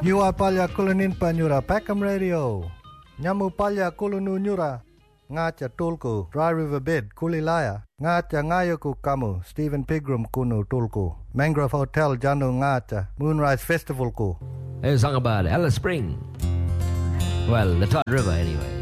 Nyua palya kulunin panyura Peckham Radio. Nyamu palya kulunu nyura. Ngacha tulku Dry River Bed kulilaya. Ngacha ngayoku kamu Stephen Pilgrim kunu tulku. Mangrove Hotel janu ngacha Moonrise Festival ku. There's a song about Alice Spring. Well, the Todd River anyway.